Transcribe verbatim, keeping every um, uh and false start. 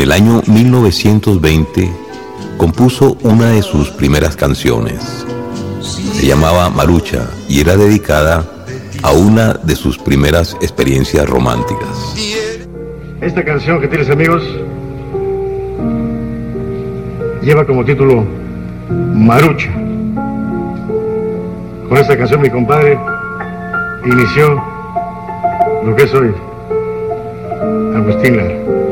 el año mil novecientos veinte compuso una de sus primeras canciones. Se llamaba Marucha y era dedicada a una de sus primeras experiencias románticas. Esta canción que tienes, amigos, lleva como título Marucha. Con esta canción mi compadre inició lo que es hoy Agustín Lara.